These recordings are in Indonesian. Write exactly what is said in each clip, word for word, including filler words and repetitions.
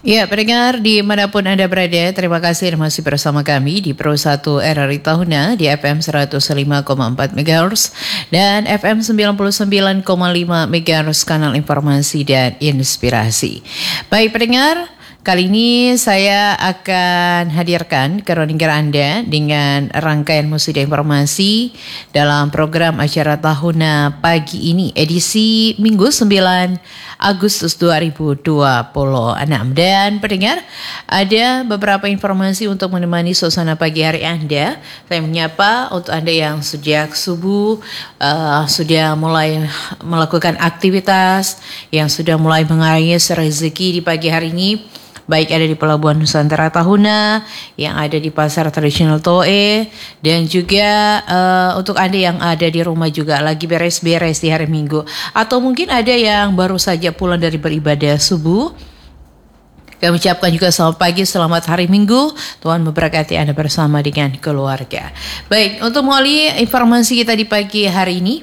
Ya, pendengar dimanapun Anda berada, terima kasih masih bersama kami di Pro satu R R I Tahuna di F M seratus lima koma empat megahertz dan F M sembilan puluh sembilan koma lima megahertz kanal informasi dan inspirasi. Baik pendengar, kali ini saya akan hadirkan kronika Anda dengan rangkaian musida informasi dalam program acara Tahuna pagi ini, edisi Minggu sembilan Agustus dua ribu dua puluh enam. Dan pendengar, ada beberapa informasi untuk menemani suasana pagi hari Anda. Saya menyapa untuk Anda yang sejak subuh uh, sudah mulai melakukan aktivitas, yang sudah mulai mengais rezeki di pagi hari ini, baik ada di Pelabuhan Nusantara Tahuna, yang ada di Pasar Tradisional Toe, dan juga uh, untuk Anda yang ada di rumah juga lagi beres-beres di hari Minggu, atau mungkin ada yang baru saja pulang dari beribadah subuh. Kami ucapkan juga selamat pagi, selamat hari Minggu. Tuhan memberkati Anda bersama dengan keluarga. Baik, untuk mengawali informasi kita di pagi hari ini,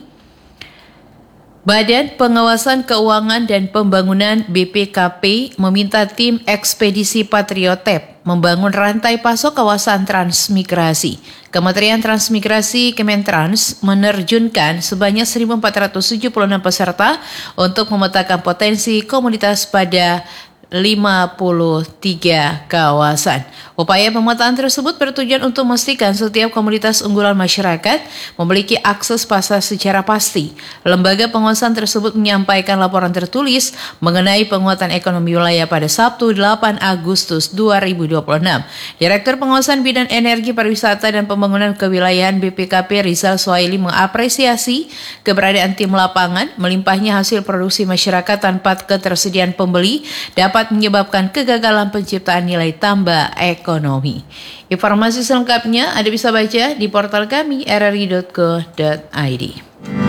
Badan Pengawasan Keuangan dan Pembangunan B P K P meminta tim ekspedisi Patriotep membangun rantai pasok kawasan transmigrasi. Kementerian Transmigrasi Kementrans menerjunkan sebanyak seribu empat ratus tujuh puluh enam peserta untuk memetakan potensi komunitas pada lima puluh tiga kawasan. Upaya pemetaan tersebut bertujuan untuk memastikan setiap komunitas unggulan masyarakat memiliki akses pasar secara pasti. Lembaga pengawasan tersebut menyampaikan laporan tertulis mengenai penguatan ekonomi wilayah pada Sabtu delapan Agustus dua ribu dua puluh enam. Direktur Pengawasan Bidang Energi, Pariwisata dan Pembangunan Kewilayahan B P K P Rizal Suhaili mengapresiasi keberadaan tim lapangan. Melimpahnya hasil produksi masyarakat tanpa ketersediaan pembeli dapat menyebabkan kegagalan penciptaan nilai tambah ekonomi. Informasi selengkapnya Anda bisa baca di portal kami r r i dot co dot i d.